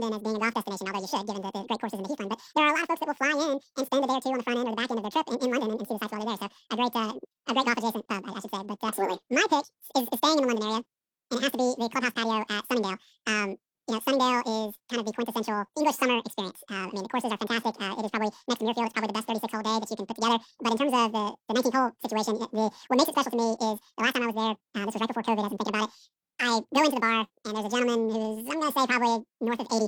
London as being a golf destination, although you should, given the great courses in the Heathland. But there are a lot of folks that will fly in and spend a day or two on the front end or the back end of their trip in London and see the sights while they're there. So a great golf adjacent pub, I should say. But Absolutely. my pitch is staying in the London area, and it has to be the clubhouse patio at Sunningdale. Sunningdale is kind of the quintessential English summer experience. The courses are fantastic. It is probably next to Muirfield. It's probably the best 36-hole day that you can put together. But in terms of the 19th hole situation, what makes it special to me is the last time I was there, this was right before COVID, as I'm thinking about it, I go into the bar, and there's a gentleman who's, I'm going to say, probably north of 80,